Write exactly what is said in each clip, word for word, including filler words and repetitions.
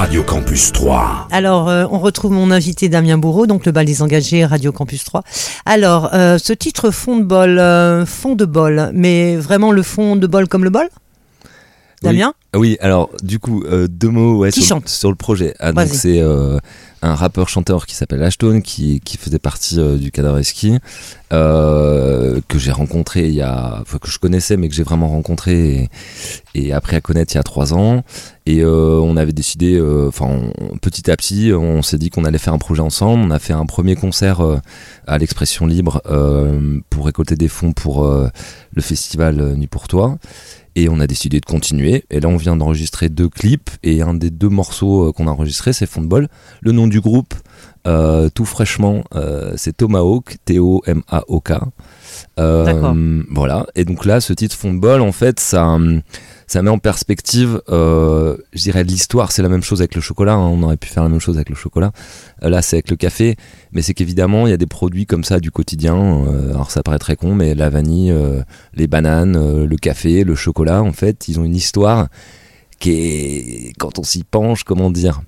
Radio Campus trois. Alors, euh, on retrouve mon invité Damien Bourreau, donc le bal des engagés, Radio Campus trois. Alors, euh, ce titre fond de bol, euh, fond de bol, mais vraiment le fond de bol comme le bol, Damien ? Oui, oui, alors du coup, euh, deux mots ouais, qui sur, chante sur le projet. Ah, donc c'est euh, un rappeur-chanteur qui s'appelle Ashton, qui, qui faisait partie euh, du Kadareski, euh, que j'ai rencontré il y a, enfin que je connaissais mais que j'ai vraiment rencontré et, et appris à connaître il y a trois ans. Et euh, on avait décidé, enfin euh, petit à petit, on s'est dit qu'on allait faire un projet ensemble. On a fait un premier concert euh, à l'Expression Libre euh, pour récolter des fonds pour euh, le festival euh, Nuit pour toi. Et on a décidé de continuer. Et là, on vient d'enregistrer deux clips. Et un des deux morceaux qu'on a enregistré, c'est Fond de bol. Le nom du groupe, euh, tout fraîchement, euh, c'est Tomahawk, T O M A O K. Euh, D'accord. Voilà. Et donc là, ce titre Fond de bol, en fait, ça, ça met en perspective, euh, je dirais, l'histoire. C'est la même chose avec le chocolat. Hein. On aurait pu faire la même chose avec le chocolat. Euh, là, c'est avec le café. Mais c'est qu'évidemment, il y a des produits comme ça du quotidien. Euh, alors, ça paraît très con, mais la vanille, euh, les bananes, euh, le café, le chocolat, en fait, ils ont une histoire qui est, quand on s'y penche, comment dire,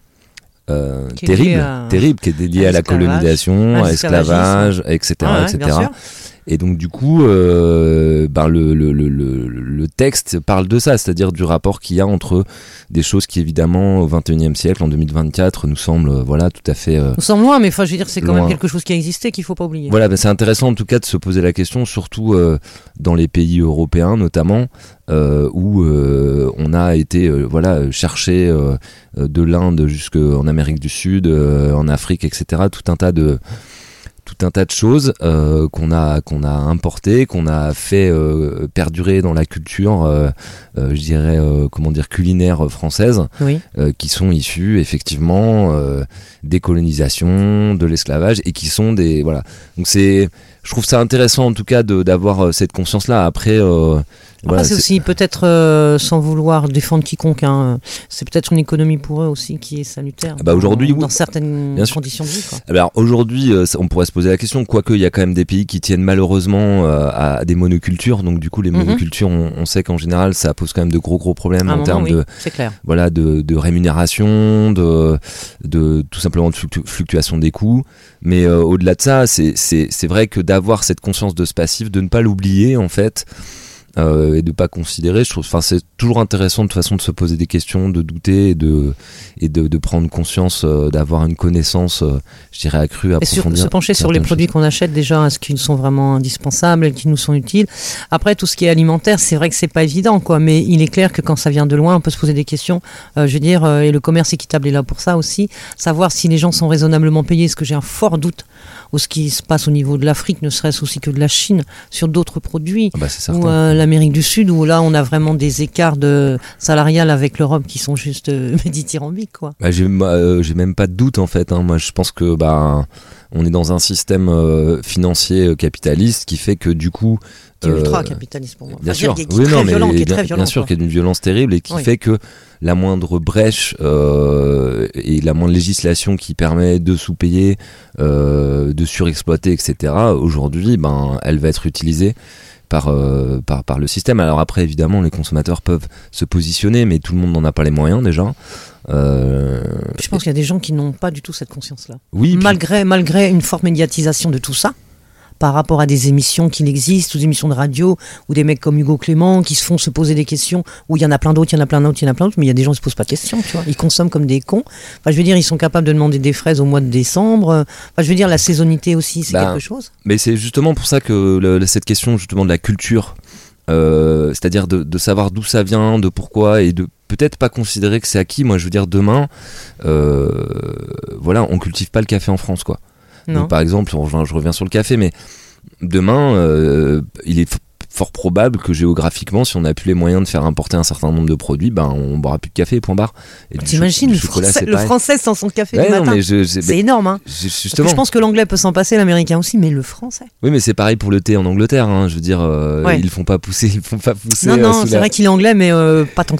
euh, Qui est terrible, liée à- terrible, qui est dédiée à à la l'esclavage, colonisation, à à l'esclavage, et cetera, Ah ouais, bien et cetera. sûr. Et donc du coup, euh, ben le, le, le, le, le texte parle de ça, c'est-à-dire du rapport qu'il y a entre des choses qui évidemment au vingt et unième siècle, en deux mille vingt-quatre, nous semblent euh, voilà tout à fait. Euh, Nous sommes loin, mais enfin, je veux dire, c'est quand loin. même quelque chose qui a existé qu'il faut pas oublier. Voilà, ben c'est intéressant en tout cas de se poser la question, surtout euh, dans les pays européens notamment, euh, où euh, on a été euh, voilà chercher euh, de l'Inde jusqu'en Amérique du Sud, euh, en Afrique, et cetera. Tout un tas de tout un tas de choses euh, qu'on a qu'on a importées, qu'on a fait euh, perdurer dans la culture, euh, euh, je dirais euh, comment dire culinaire française, Oui. euh, qui sont issues effectivement euh, des colonisations, de l'esclavage et qui sont des voilà. Donc c'est, je trouve ça intéressant en tout cas de d'avoir euh, cette conscience là. Après. Euh, Après, voilà, c'est c'est- aussi peut-être, euh, sans vouloir défendre quiconque, hein, c'est peut-être une économie pour eux aussi qui est salutaire. Ah bah aujourd'hui, dans, oui. dans certaines Bien sûr. conditions de vie, quoi. Alors aujourd'hui, euh, ça- on pourrait se poser la question, quoique il y a quand même des pays qui tiennent malheureusement euh, à des monocultures, donc du coup les Mhm. monocultures, on, on sait qu'en général ça pose quand même de gros gros problèmes À un en moment, termes oui, de c'est clair. voilà de, de rémunération, de, de tout simplement de fluctu- fluctuation des coûts. Mais euh, au-delà de ça, c'est, c'est, c'est vrai que d'avoir cette conscience de ce passif, de ne pas l'oublier en fait. Euh, et de pas considérer, je trouve, enfin c'est toujours intéressant de toute façon de se poser des questions, de douter et de et de, de prendre conscience, euh, d'avoir une connaissance, euh, je dirais accrue, Et sur, approfondie. se pencher sur les certaines produits choses. qu'on achète déjà, est-ce qu'ils sont vraiment indispensables, est-ce qu'ils nous sont utiles. Après, tout ce qui est alimentaire, c'est vrai que c'est pas évident, quoi. Mais il est clair que quand ça vient de loin, on peut se poser des questions. Euh, je veux dire, euh, et le commerce équitable est là pour ça aussi. Savoir si les gens sont raisonnablement payés, parce que j'ai un fort doute au ce qui se passe au niveau de l'Afrique, ne serait-ce aussi que de la Chine, sur d'autres produits. Ah bah, c'est Ou certain. euh, l'Amérique du Sud, où là on a vraiment des écarts de salarial avec l'Europe qui sont juste euh, dithyrambiques, quoi. Bah, j'ai, euh, j'ai même pas de doute en fait. Hein. Moi, je pense que bah on est dans un système euh, financier euh, capitaliste qui fait que du coup. Qui est euh, ultra capitaliste pour moi. Bien Enfin, sûr, qui est, qui est oui, très non, mais violent, qui est bien, très violent, bien sûr quoi. qu'il y a une violence terrible et qui Oui. fait que la moindre brèche euh, et la moindre législation qui permet de sous-payer, euh, de surexploiter, et cetera. Aujourd'hui, ben, elle va être utilisée par, euh, par, par le système. Alors après, évidemment, les consommateurs peuvent se positionner, mais tout le monde n'en a pas les moyens déjà. Euh, Je pense qu'il y a des gens qui n'ont pas du tout cette conscience-là. oui, puis- Malgré, malgré une forte médiatisation de tout ça, par rapport à des émissions qui existent, ou des émissions de radio, ou des mecs comme Hugo Clément qui se font se poser des questions, où il y en a plein d'autres, il y en a plein d'autres, il y en a plein d'autres, mais il y a des gens qui se posent pas de questions, tu vois. Ils consomment comme des cons. Enfin, je veux dire, ils sont capables de demander des fraises au mois de décembre. Enfin, je veux dire, la saisonnité aussi, c'est Bah, quelque chose. Mais c'est justement pour ça que le- cette question justement de la culture, euh, c'est-à-dire de, de savoir d'où ça vient, de pourquoi, et de peut-être pas considérer que c'est acquis. Moi, je veux dire, demain, euh, voilà, on cultive pas le café en France, quoi. Non. Donc, par exemple, on rejoint- je reviens sur le café, mais demain, euh, il est f- fort probable que géographiquement, si on n'a plus les moyens de faire importer un certain nombre de produits, ben on boira plus de café, point barre. Et du cho- T'imagines, du le chocolat, français, c'est le pareil. français sans son café Ouais, du non, matin. mais je, je- C'est mais- énorme, hein. je- Parce que justement. je pense que l'anglais peut s'en passer, l'américain aussi, mais le français. Oui, mais c'est pareil pour le thé en Angleterre. Hein, je veux dire, euh, Ouais. ils font pas pousser, ils font pas pousser. Non, euh, non, sous c'est la- vrai qu'il est anglais, mais euh, pas tant que